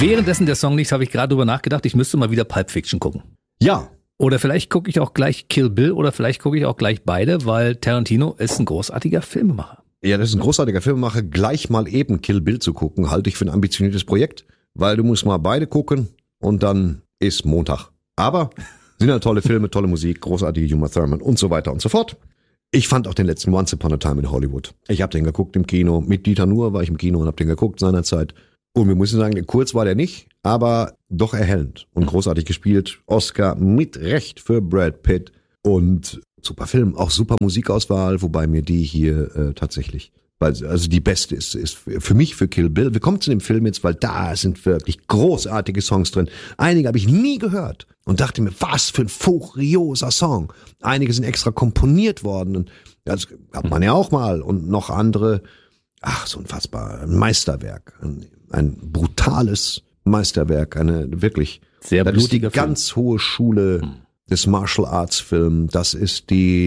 Währenddessen der Song liegt, habe ich gerade drüber nachgedacht, ich müsste mal wieder Pulp Fiction gucken. Ja. Oder vielleicht gucke ich auch gleich Kill Bill oder vielleicht gucke ich auch gleich beide, weil Tarantino ist ein großartiger Filmemacher. Ja, das ist ein großartiger Filmemacher. Gleich mal eben Kill Bill zu gucken, halte ich für ein ambitioniertes Projekt, weil du musst mal beide gucken und dann ist Montag. Aber sind ja tolle Filme, tolle Musik, großartige Uma Thurman und so weiter und so fort. Ich fand auch den letzten Once Upon a Time in Hollywood. Ich habe den geguckt im Kino. Mit Dieter Nuhr war ich im Kino und habe den geguckt seinerzeit. Und wir müssen sagen, kurz war der nicht, aber doch erhellend und großartig gespielt. Oscar mit Recht für Brad Pitt und super Film, auch super Musikauswahl, wobei mir die hier tatsächlich, also die beste ist für mich für Kill Bill. Wir kommen zu dem Film jetzt, weil da sind wirklich großartige Songs drin. Einige habe ich nie gehört und dachte mir, was für ein furioser Song. Einige sind extra komponiert worden und das hat man ja auch mal und noch andere, so unfassbar, ein Meisterwerk, ein brutales Meisterwerk, eine wirklich sehr blutige ganz hohe Schule des Martial Arts Film. Das ist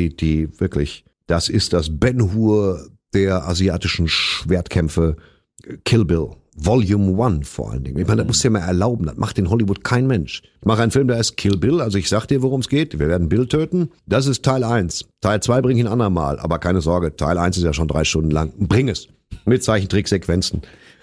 das ist das Ben-Hur der asiatischen Schwertkämpfe. Kill Bill, Volume 1 vor allen Dingen. Ich meine, das musst du ja mal erlauben, das macht in Hollywood kein Mensch. Ich mache einen Film, der heißt Kill Bill, also ich sag dir, worum es geht. Wir werden Bill töten. Das ist Teil 1. Teil 2 bringe ich ein andermal, aber keine Sorge, Teil 1 ist ja schon 3 Stunden lang. Bring es. Mit Zeichentricksequenzen.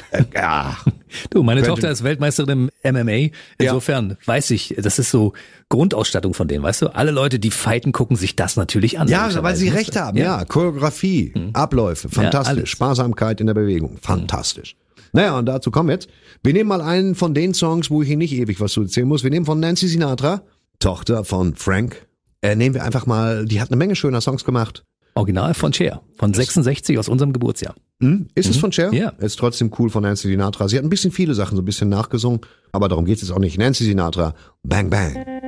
Du, meine Tochter ist Weltmeisterin im MMA. Insofern weiß ich, das ist so Grundausstattung von denen, weißt du? Alle Leute, die fighten, gucken sich das natürlich an. Ja, weil sie recht haben. Ja, Choreografie, Abläufe, fantastisch. Ja, Sparsamkeit in der Bewegung, fantastisch. Naja, und dazu kommen wir jetzt. Wir nehmen mal einen von den Songs, wo ich Ihnen nicht ewig was zu erzählen muss. Wir nehmen von Nancy Sinatra, Tochter von Frank. Nehmen wir einfach mal, die hat eine Menge schöner Songs gemacht. Original von Cher, von 66 aus unserem Geburtsjahr. Ist es von Cher? Ja. Ist trotzdem cool von Nancy Sinatra. Sie hat ein bisschen viele Sachen so ein bisschen nachgesungen, aber darum geht's jetzt auch nicht. Nancy Sinatra, Bang Bang.